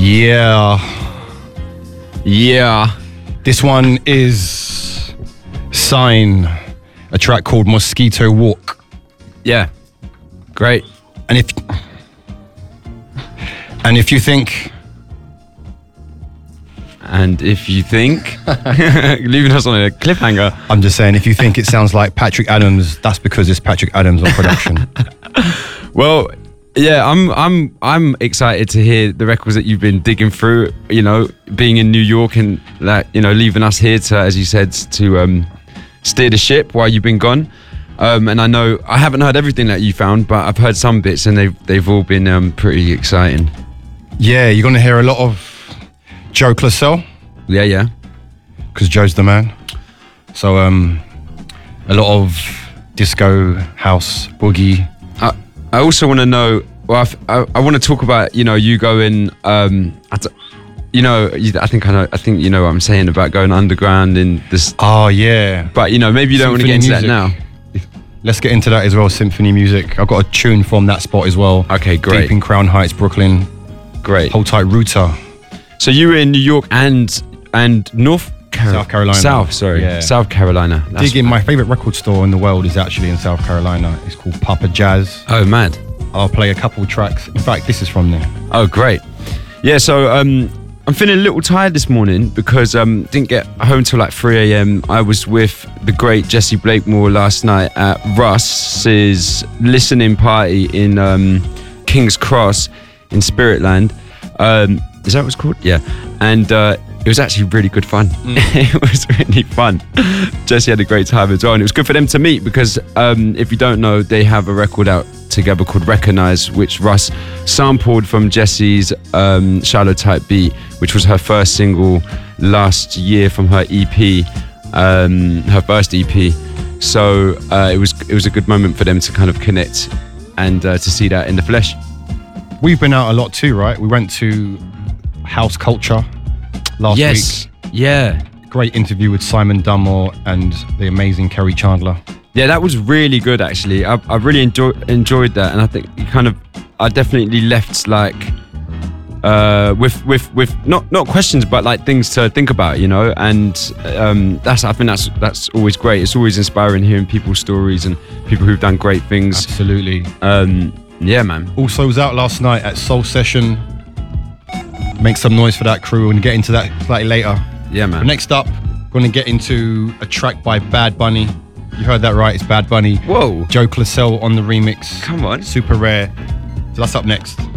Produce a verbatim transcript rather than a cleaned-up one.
Yeah. Yeah. This one is Sign, a track called Mosquito Walk. Yeah. Great. And if and if you think And if you think leaving us on a cliffhanger. I'm just saying, if you think it sounds like Patrick Adams, that's because it's Patrick Adams on production. Well, yeah, I'm I'm I'm excited to hear the records that you've been digging through, you know, being in New York and like, you know, leaving us here to, as you said, to um, steer the ship while you've been gone. Um, and I know I haven't heard everything that you found, but I've heard some bits and they've they've all been um, pretty exciting. Yeah, you're gonna hear a lot of Joe Classell. Yeah, yeah. Because Joe's the man. So um, a lot of disco, house, boogie. I, I also want to know. Well, I, I, I want to talk about, you know, you going. Um, I t- you know, you, I think I know. I think you know what I'm saying about going underground in this. Oh yeah. But you know, maybe you don't want to get into Symphony that music. now. Let's get into that as well. Symphony music. I've got a tune from that spot as well. Okay, great. Deep in Crown Heights, Brooklyn. Great. Hold tight, Router. So you were in New York and and North Car- South Carolina. South, sorry, Yeah. South Carolina. That's Dig in. My favorite record store in the world is actually in South Carolina. It's called Papa Jazz. Oh, mad. I'll play a couple tracks. In fact, this is from there. Oh, great. Yeah, so um, I'm feeling a little tired this morning because um, didn't get home till like three a.m. I was with the great Jesse Blakemore last night at Russ's listening party in um, King's Cross in Spiritland. Um, is that what it's called? Yeah. And uh, it was actually really good fun. Mm. It was really fun. Jesse had a great time as well. And it was good for them to meet because um, if you don't know, they have a record out together called Recognize, which Russ sampled from Jesse's um, Shallow Type Beat, which was her first single last year from her E P, um, her first E P. So uh, it was it was a good moment for them to kind of connect and uh, to see that in the flesh. We've been out a lot too, right? We went to House Culture last yes. week. Yeah. Great interview with Simon Dunmore and the amazing Kerry Chandler. Yeah, that was really good actually. I, I really enjoy, enjoyed that, and I think you kind of, I definitely left like uh, with with with not not questions, but like things to think about, you know. And um, that's I think that's that's always great. It's always inspiring hearing people's stories and people who've done great things. Absolutely. Um, yeah, man. Also was out last night at Soul Session. Make some noise for that crew and get into that slightly later. Yeah, man. But next up, going to get into a track by Bad Bunny. You heard that right, it's Bad Bunny. Whoa. Joe Classell on the remix. Come on. Super rare. So that's up next.